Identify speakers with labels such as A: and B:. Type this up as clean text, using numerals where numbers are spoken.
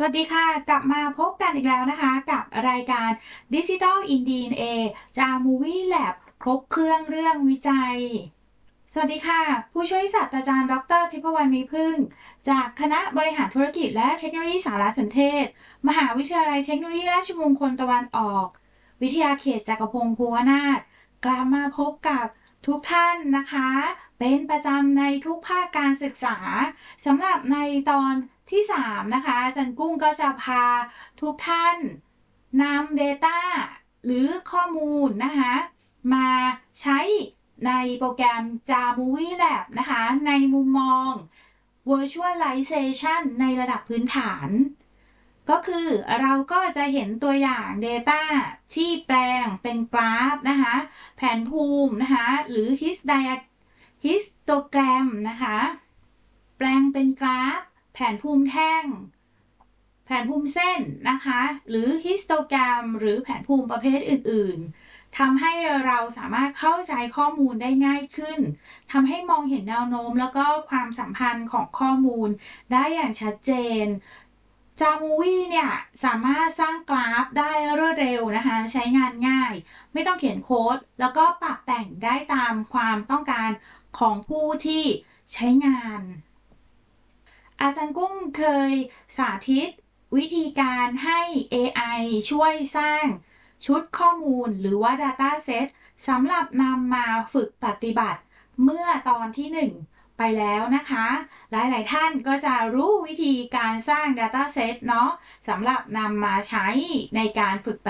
A: วัสดีค่ะกลับมาพบกันอีกแล้วนะคะกับรายการ Digital in DNA จาก Movie Lab ครบเครื่องเรื่องวิจัยสวัสดีค่ะผู้ช่วยศาสตราจารย์ดรทิพวรรณมีพึ่งจากคณะบริหารธุรกิจและเทคโนโลยีสารสนเทศมหาวิทยาลัยเทคโนโลยีราชมงคลตะวันออกวิทยาเขตจักรพงศ์ภูวนาถกลับมาพบกับทุกท่านนะคะเป็นประจำในทุกภาคการศึกษาสำหรับในตอนที่3นะคะอาจารย์กุ้งก็จะพาทุกท่านนำ Data หรือข้อมูลนะคะมาใช้ในโปรแกรม Jamovie Lab นะคะในมุมมอง Virtualization ในระดับพื้นฐานก็คือเราก็จะเห็นตัวอย่าง Data ที่แปลงเป็นกราฟนะคะแผนภูมินะคะหรือ histogram นะคะแปลงเป็นกราฟแผนภูมิแท่งแผนภูมิเส้นนะคะหรือ histogram หรือแผนภูมิประเภทอื่นๆทำให้เราสามารถเข้าใจข้อมูลได้ง่ายขึ้นทำให้มองเห็นแนวโน้มแล้วก็ความสัมพันธ์ของข้อมูลได้อย่างชัดเจนJamovie เนี่ยสามารถสร้างกราฟได้รวดเร็วนะคะใช้งานง่ายไม่ต้องเขียนโค้ดแล้วก็ปรับแต่งได้ตามความต้องการของผู้ที่ใช้งานอาจารย์กุ้งเคยสาธิตวิธีการให้ AI ช่วยสร้างชุดข้อมูลหรือว่า Data Set สำหรับนำมาฝึกปฏิบัติเมื่อตอนที่1ไปแล้วนะคะหลายๆท่านก็จะรู้วิธีการสร้าง Data Set เนาะสำหรับนำมาใช้ในการฝึก